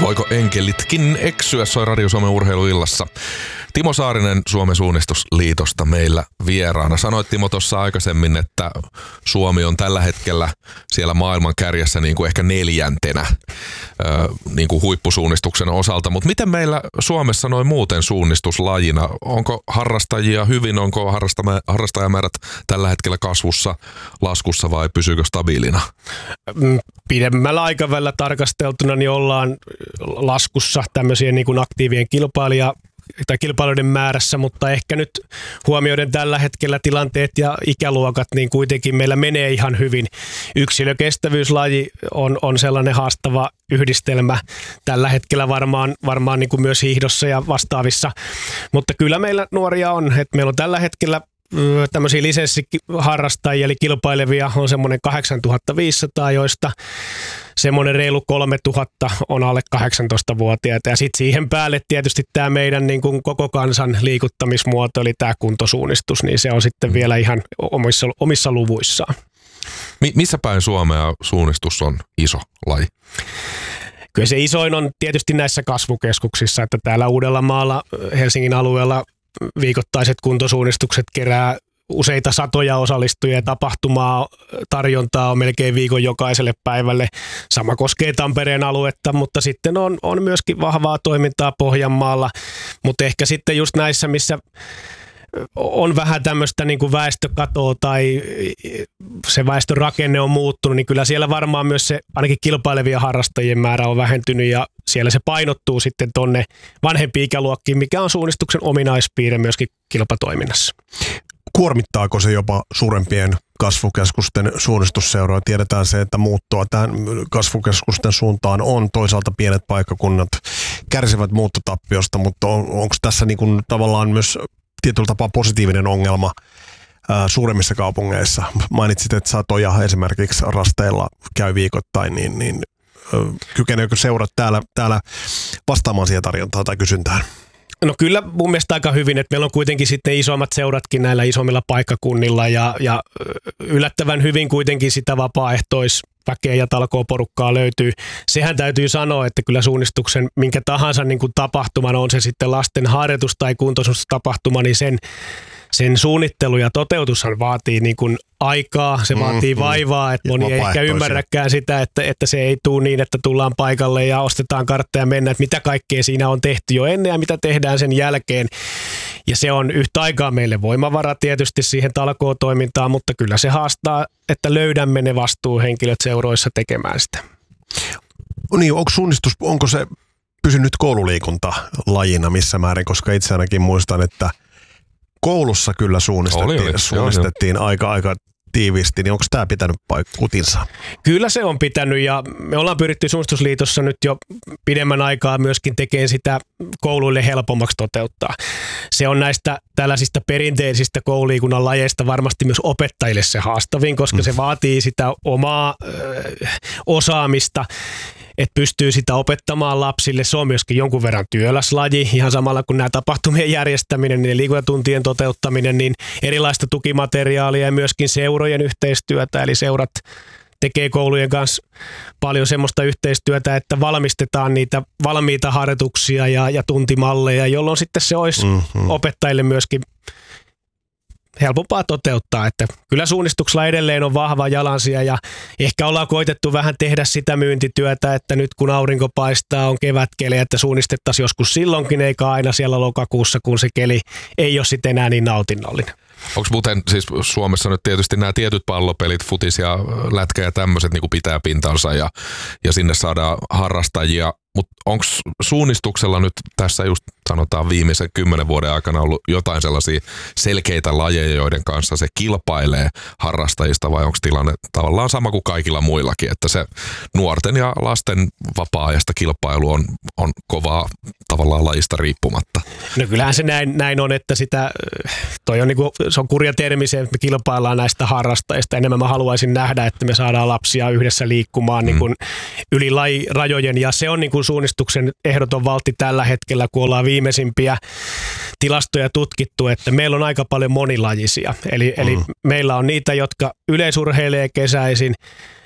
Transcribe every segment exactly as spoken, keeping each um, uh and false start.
Voiko enkelitkin eksyä, soi Radio Suomen urheiluillassa. Timo Saarinen Suomen suunnistusliitosta meillä vieraana. Sanoit Timo tuossa aikaisemmin, että Suomi on tällä hetkellä siellä maailman kärjessä niin kuin ehkä neljäntenä niin kuin huippusuunnistuksen osalta. Mutta miten meillä Suomessa noin muuten suunnistuslajina? Onko harrastajia hyvin, onko harrastajamäärät tällä hetkellä kasvussa, laskussa vai pysyykö stabiilina? Pidemmällä aikavälillä tarkasteltuna niin ollaan laskussa tämmöisiä niin kuin aktiivien kilpailija tai kilpailuiden määrässä, mutta ehkä nyt huomioiden tällä hetkellä tilanteet ja ikäluokat, niin kuitenkin meillä menee ihan hyvin. Yksilökestävyyslaji on, on sellainen haastava yhdistelmä tällä hetkellä varmaan, varmaan niin kuin myös hiihdossa ja vastaavissa, mutta kyllä meillä nuoria on, että meillä on tällä hetkellä tämmöisiä lisenssiharrastajia, eli kilpailevia on semmoinen kahdeksantuhatta viisisataa, joista semmoinen reilu kolmetuhatta on alle kahdeksantoistavuotiaita. Ja sitten siihen päälle tietysti tämä meidän niin kuin koko kansan liikuttamismuoto, eli tämä kuntosuunnistus, niin se on sitten vielä ihan omissa, omissa luvuissaan. Mi- missä päin Suomea suunnistus on iso laji? Kyllä se isoin on tietysti näissä kasvukeskuksissa, että täällä Uudellamaalla, Helsingin alueella viikoittaiset kuntosuunnistukset kerää useita satoja osallistujia ja tapahtumaa, tarjontaa on melkein viikon jokaiselle päivälle. Sama koskee Tampereen aluetta, mutta sitten on, on myöskin vahvaa toimintaa Pohjanmaalla, mutta ehkä sitten just näissä, missä on vähän tämmöistä niin kuin väestökatoa tai se väestön rakenne on muuttunut, niin kyllä siellä varmaan myös se ainakin kilpailevia harrastajien määrä on vähentynyt ja siellä se painottuu sitten tonne vanhempiin ikäluokkiin, mikä on suunnistuksen ominaispiirre myöskin kilpatoiminnassa. Kuormittaako se jopa suurempien kasvukeskusten suunnistusseuroja? Tiedetään se, että muuttoa tähän kasvukeskusten suuntaan on. Toisaalta pienet paikkakunnat kärsivät muuttotappiosta, mutta on, onko tässä niin kuin tavallaan myös tietyllä tapaa positiivinen ongelma ää, suuremmissa kaupungeissa? Mainitsit, että satoja esimerkiksi rasteilla käy viikoittain, niin, niin kykeneekö seurat täällä, täällä vastaamaan siihen tarjontaan tai kysyntään? No kyllä mun mielestä aika hyvin, että meillä on kuitenkin sitten isommat seuratkin näillä isommilla paikkakunnilla ja, ja yllättävän hyvin kuitenkin sitä vapaaehtoisväkeä ja talkooporukkaa löytyy. Sehän täytyy sanoa, että kyllä suunnistuksen minkä tahansa niin kuin tapahtuman, on se sitten lasten harjoitus tai kuntoisuustapahtuma, niin sen Sen suunnittelu ja toteutushan vaatii niin kuin aikaa, se vaatii mm, vaivaa, että moni ei ehkä ymmärräkään sitä, että, että se ei tule niin, että tullaan paikalle ja ostetaan kartta ja mennään, että mitä kaikkea siinä on tehty jo ennen ja mitä tehdään sen jälkeen. Ja se on yhtä aikaa meille voimavara tietysti siihen talkootoimintaan, mutta kyllä se haastaa, että löydämme ne vastuuhenkilöt seuroissa tekemään sitä. Niin, onko suunnistus, onko se pysynyt koululiikunta lajina missä määrin, koska itse ainakin muistan, että koulussa kyllä suunnistettiin, oli, oli. suunnistettiin joo, aika, aika tiiviisti, niin onko tämä pitänyt kutinsa? Kyllä se on pitänyt ja me ollaan pyritty Suunnistusliitossa nyt jo pidemmän aikaa myöskin tekemään sitä kouluille helpommaksi toteuttaa. Se on näistä tällaisista perinteisistä koululiikunnan lajeista varmasti myös opettajille se haastavin, koska mm. se vaatii sitä omaa ö, osaamista, että pystyy sitä opettamaan lapsille. Se on myöskin jonkun verran työläslaji, ihan samalla kuin nämä tapahtumien järjestäminen, niin liikuntatuntien toteuttaminen, niin erilaista tukimateriaalia ja myöskin seurojen yhteistyötä, eli seurat tekee koulujen kanssa paljon semmoista yhteistyötä, että valmistetaan niitä valmiita harjoituksia ja, ja tuntimalleja, jolloin sitten se olisi mm-hmm. opettajille myöskin helpompaa toteuttaa, että kyllä suunnistuksella edelleen on vahva jalansija ja ehkä ollaan koitettu vähän tehdä sitä myyntityötä, että nyt kun aurinko paistaa, on kevätkeli, että suunnistettaisiin joskus silloinkin, eikä aina siellä lokakuussa, kun se keli ei ole sitten enää niin nautinnollinen. Onko muuten siis Suomessa nyt tietysti nämä tietyt pallopelit, futis ja lätkä ja tämmöiset niin pitää pintansa ja, ja sinne saadaan harrastajia, mutta onko suunnistuksella nyt tässä just sanotaan viimeisen kymmenen vuoden aikana ollut jotain sellaisia selkeitä lajeja, joiden kanssa se kilpailee harrastajista vai onko tilanne tavallaan sama kuin kaikilla muillakin, että se nuorten ja lasten vapaa-ajasta kilpailu on, on kovaa tavallaan lajista riippumatta? No kyllähän se näin, näin on, että sitä, toi on niinku, se on kurja termi se, että me kilpaillaan näistä harrastajista. Enemmän mä haluaisin nähdä, että me saadaan lapsia yhdessä liikkumaan mm. niin kuin yli lajirajojen ja se on niin kuin suunnistuksen ehdoton valtti tällä hetkellä, kun ollaan viimeisimpiä tilastoja tutkittu, että meillä on aika paljon monilajisia. Eli, mm. eli meillä on niitä, jotka yleisurheilee kesäisin,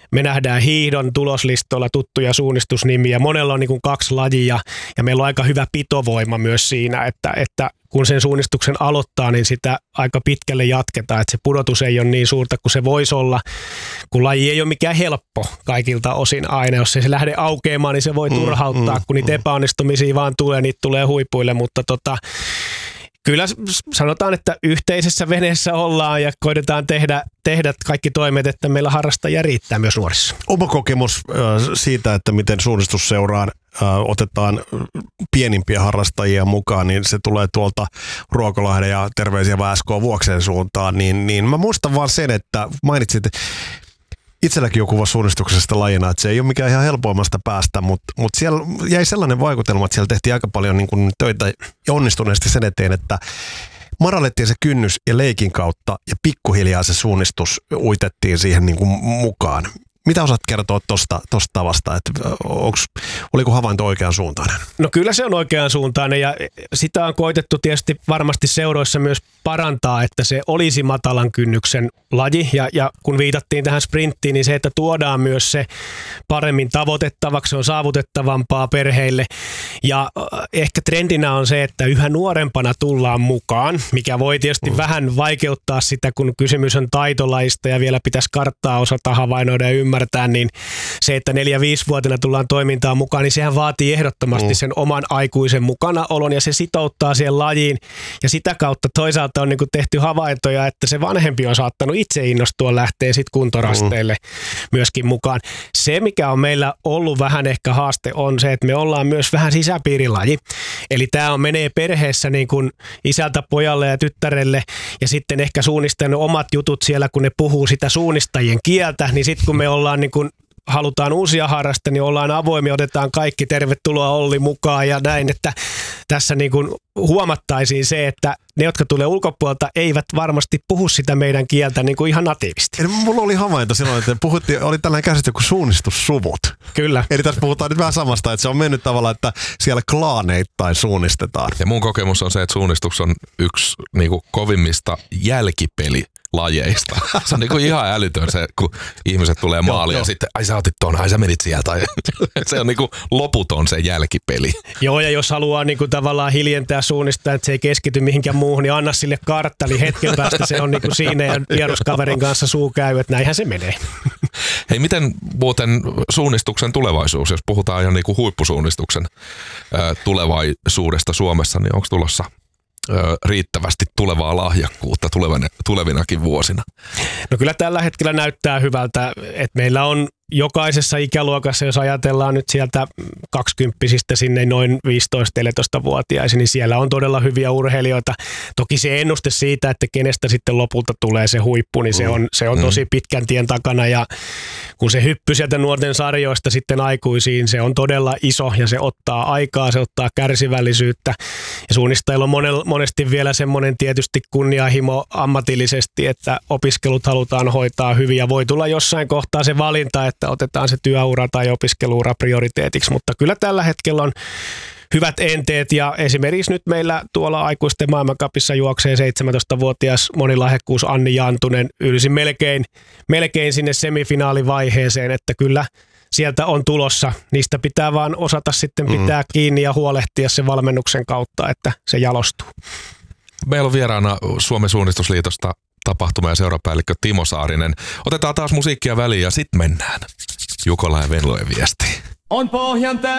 me nähdään hiihdon tuloslistoilla tuttuja suunnistusnimiä. Monella on niin kuin kaksi lajia ja meillä on aika hyvä pitovoima myös siinä, että, että kun sen suunnistuksen aloittaa, niin sitä aika pitkälle jatketaan, että se pudotus ei ole niin suurta kuin se voisi olla, kun laji ei ole mikään helppo kaikilta osin aina. Jos ei se lähde aukeamaan, niin se voi turhauttaa, mm, mm, kun niitä epäonnistumisia vaan tulee, niitä tulee huipuille, mutta tota, kyllä sanotaan, että yhteisessä veneessä ollaan ja koitetaan tehdä, tehdä kaikki toimet, että meillä harrastajia riittää myös nuorissa. Oma kokemus äh, siitä, että miten suunnistusseuraan äh, otetaan pienimpiä harrastajia mukaan, niin se tulee tuolta Ruokolahden ja terveisiä vaan S K Vuokseen suuntaan, niin, niin mä muistan vaan sen, että mainitsit, itselläkin on kuva suunnistuksesta lajina, että se ei ole mikään ihan helpoimmasta päästä, mutta, mutta siellä jäi sellainen vaikutelma, että siellä tehtiin aika paljon niin kuin töitä ja onnistuneesti sen eteen, että madallettiin se kynnys ja leikin kautta ja pikkuhiljaa se suunnistus uitettiin siihen niin kuin mukaan. Mitä osaat kertoa tuosta tavasta, että onks, oliko havainto oikean suuntainen? No kyllä se on oikean suuntainen ja sitä on koitettu tietysti varmasti seuroissa myös parantaa, että se olisi matalan kynnyksen laji ja, ja kun viitattiin tähän sprinttiin, niin se, että tuodaan myös se paremmin tavoitettavaksi, se on saavutettavampaa perheille ja ehkä trendinä on se, että yhä nuorempana tullaan mukaan, mikä voi tietysti mm. vähän vaikeuttaa sitä, kun kysymys on taitolajista ja vielä pitäisi karttaa osata havainnoida ja ymmärtää, niin se, että neljä-viisivuotiaana tullaan toimintaan mukaan, niin sehän vaatii ehdottomasti mm. sen oman aikuisen mukanaolon ja se sitouttaa siihen lajiin ja sitä kautta toisaalta on niin kuin tehty havaintoja, että se vanhempi on saattanut itse innostua lähteä sitten kuntorasteille mm. myöskin mukaan. Se, mikä on meillä ollut vähän ehkä haaste, on se, että me ollaan myös vähän sisäpiirilaji. Eli tämä on menee perheessä niin kuin isältä pojalle ja tyttärelle ja sitten ehkä suunnistanut omat jutut siellä, kun ne puhuu sitä suunnistajien kieltä, niin sitten kun me ollaan niin kuin halutaan uusia harrastajia, niin ollaan avoimia, otetaan kaikki, tervetuloa Olli mukaan ja näin, että tässä niin kuin huomattaisiin se, että ne, jotka tulee ulkopuolelta, eivät varmasti puhu sitä meidän kieltä niin kuin ihan natiivisti. Eli mulla oli havainto silloin, että puhuttiin, oli tällainen käsite kuin suunnistussuvut. Kyllä. Eli tässä puhutaan nyt vähän samasta, että se on mennyt tavallaan, että siellä klaaneittain suunnistetaan. Ja mun kokemus on se, että suunnistus on yksi niin kuin kovimmista jälkipeli lajeista. Se on niinku ihan älytön se, kun ihmiset tulee maaliin ja sitten, ai sä otit ton, ai sä menit sieltä. Se on niinku loputon se jälkipeli. Joo, ja jos haluaa niinku tavallaan hiljentää suunnistaa, että se ei keskity mihinkään muuhun, niin anna sille kartta, niin hetken päästä se on niinku siinä ja vieruskaverin kanssa suu käy, että näinhän se menee. Hei, miten muuten suunnistuksen tulevaisuus, jos puhutaan ihan niinku huippusuunnistuksen ää, tulevaisuudesta Suomessa, niin onko tulossa riittävästi tulevaa lahjakkuutta tulevina, tulevinakin vuosina? No kyllä tällä hetkellä näyttää hyvältä, että meillä on jokaisessa ikäluokassa, jos ajatellaan nyt sieltä kaksikymppisistä sinne noin viisitoista-neljätoista-vuotiaisiin, niin siellä on todella hyviä urheilijoita. Toki se ennuste siitä, että kenestä sitten lopulta tulee se huippu, niin se on, se on tosi pitkän tien takana ja kun se hyppy sieltä nuorten sarjoista sitten aikuisiin, se on todella iso ja se ottaa aikaa, se ottaa kärsivällisyyttä ja suunnistajilla on monel, monesti vielä semmoinen tietysti kunnianhimo ammatillisesti, että opiskelut halutaan hoitaa hyvin ja voi tulla jossain kohtaa se valinta, että otetaan se työura tai opiskeluura prioriteetiksi, mutta kyllä tällä hetkellä on hyvät enteet ja esimerkiksi nyt meillä tuolla aikuisten maailmancupissa juoksee seitsemäntoistavuotias monilahjakkuus Anni Jantunen ylsi melkein, melkein sinne semifinaalivaiheeseen, että kyllä sieltä on tulossa. Niistä pitää vaan osata sitten pitää mm. kiinni ja huolehtia sen valmennuksen kautta, että se jalostuu. Meillä on vieraana Suomen suunnistusliitosta tapahtuma- ja seurapäällikkö Timo Saarinen. Otetaan taas musiikkia väliin ja sitten mennään Jukola ja Venlojen viestiin. On pohjan